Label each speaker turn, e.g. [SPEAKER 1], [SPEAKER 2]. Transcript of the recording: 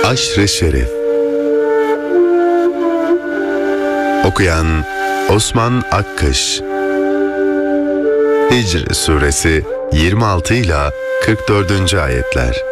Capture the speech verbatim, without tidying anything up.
[SPEAKER 1] Aşr-ı Şerif. Okuyan Osman Akkış. Hicr Suresi yirmi altı ila kırk dördüncü ayetler.